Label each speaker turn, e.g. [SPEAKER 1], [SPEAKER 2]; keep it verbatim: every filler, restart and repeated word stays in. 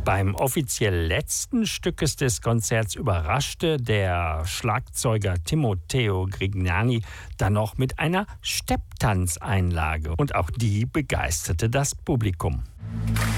[SPEAKER 1] Beim offiziell letzten Stückes des Konzerts überraschte der Schlagzeuger Timoteo Grignani dann noch mit einer Stepptanzeinlage. Und auch die begeisterte das Publikum.